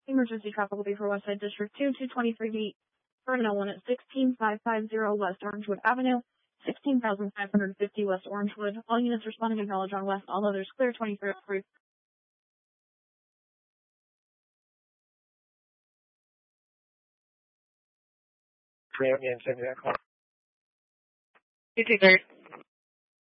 Emergency traffic will be for Westside District 2, 223 feet. Terminal 1 at 16550 West Orangewood Avenue, 16,550 West Orangewood. All units responding acknowledge on West. All others clear 2303. Send me that call. You too, Kurt.